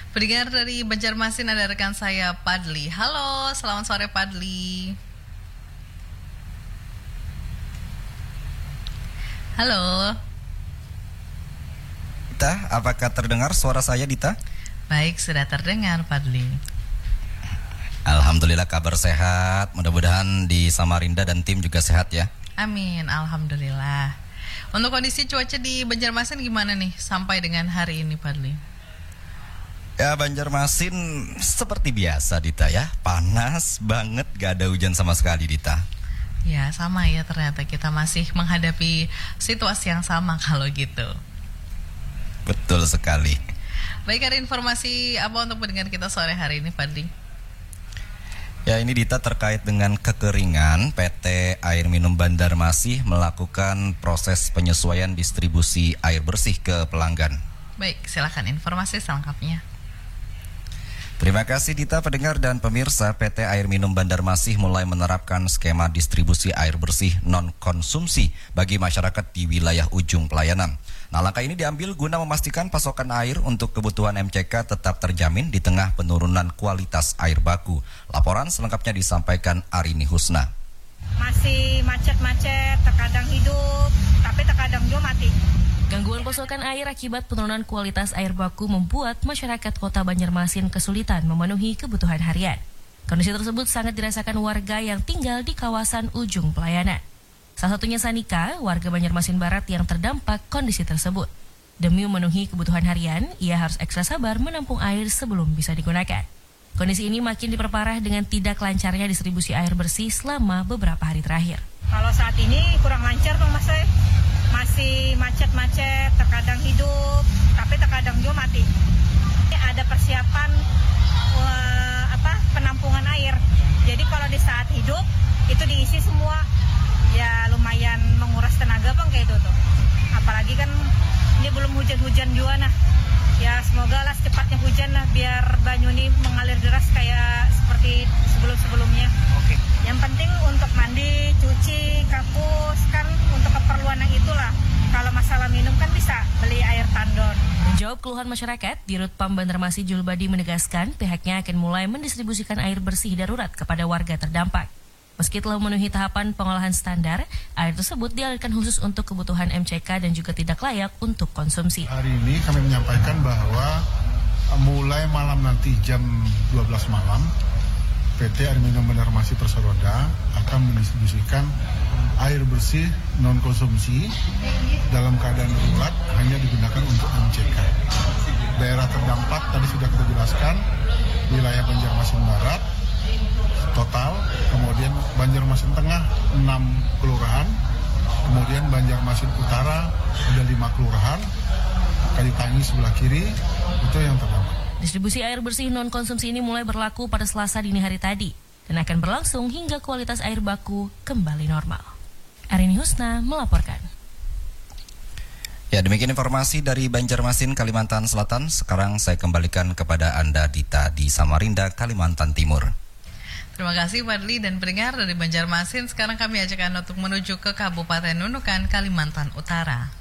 Pendengar dari Banjarmasin, ada rekan saya Padli. Halo, selamat sore Padli. Halo. Dita, apakah terdengar suara saya, Dita? Baik, sudah terdengar Padli. Alhamdulillah kabar sehat. Mudah-mudahan di Samarinda dan tim juga sehat ya. Amin, alhamdulillah. Untuk kondisi cuaca di Banjarmasin gimana nih sampai dengan hari ini Padli? Ya, Banjarmasin seperti biasa Dita ya. Panas banget, gak ada hujan sama sekali Dita. Ya sama ya, ternyata kita masih menghadapi situasi yang sama kalau gitu. Betul sekali. Baik, ada informasi apa untuk pendengar kita sore hari ini Padli? Ya, ini Dita terkait dengan kekeringan. PT Air Minum Banjarmasin melakukan proses penyesuaian distribusi air bersih ke pelanggan. Baik, silakan informasi selengkapnya. Terima kasih Dita, pendengar dan pemirsa. PT Air Minum Banjarmasin mulai menerapkan skema distribusi air bersih non-konsumsi bagi masyarakat di wilayah ujung pelayanan. Nah, langkah ini diambil guna memastikan pasokan air untuk kebutuhan MCK tetap terjamin di tengah penurunan kualitas air baku. Laporan selengkapnya disampaikan Arini Husna. Masih macet-macet, terkadang hidup, tapi terkadang juga mati. Gangguan pasokan air akibat penurunan kualitas air baku membuat masyarakat Kota Banjarmasin kesulitan memenuhi kebutuhan harian. Kondisi tersebut sangat dirasakan warga yang tinggal di kawasan ujung pelayanan. Salah satunya Sanika, warga Banjarmasin Barat yang terdampak kondisi tersebut. Demi memenuhi kebutuhan harian, ia harus ekstra sabar menampung air sebelum bisa digunakan. Kondisi ini makin diperparah dengan tidak lancarnya distribusi air bersih selama beberapa hari terakhir. Kalau saat ini kurang lancar dong Mas, masih macet-macet, terkadang hidup, tapi terkadang juga mati. Ada persiapan penampungan air. Jadi kalau di saat hidup itu diisi semua. Ya lumayan menguras tenaga bang kayak itu tuh. Apalagi kan ini belum hujan-hujan juga nah. Ya semoga lah secepatnya hujan lah biar Banyuni mengalir deras kayak seperti sebelum-sebelumnya. Oke. Yang penting untuk mandi, cuci, kapus kan untuk keperluan yang itulah. Kalau masalah minum kan bisa beli air tandon. Menjawab keluhan masyarakat, Dirut Pam Banjarmasin Julbadi menegaskan pihaknya akan mulai mendistribusikan air bersih darurat kepada warga terdampak. Meski telah memenuhi tahapan pengolahan standar, air tersebut dialirkan khusus untuk kebutuhan MCK dan juga tidak layak untuk konsumsi. Hari ini kami menyampaikan bahwa mulai malam nanti jam 12 malam, PT Air Minum Banjarmasin Perseroda akan mendistribusikan air bersih non-konsumsi dalam keadaan darurat hanya digunakan untuk MCK. Daerah terdampak tadi sudah kita jelaskan, wilayah Banjarmasin Barat, total, kemudian Banjarmasin Tengah 6 kelurahan, kemudian Banjarmasin Utara ada 5 kelurahan, Kalitangi sebelah kiri itu yang terdampak. Distribusi air bersih non-konsumsi ini mulai berlaku pada Selasa dini hari tadi dan akan berlangsung hingga kualitas air baku kembali normal. Arini Husna melaporkan. Ya, demikian informasi dari Banjarmasin, Kalimantan Selatan. Sekarang saya kembalikan kepada Anda Dita di Samarinda, Kalimantan Timur. Terima kasih Padli dan pendengar dari Banjarmasin. Sekarang kami ajak Anda untuk menuju ke Kabupaten Nunukan, Kalimantan Utara.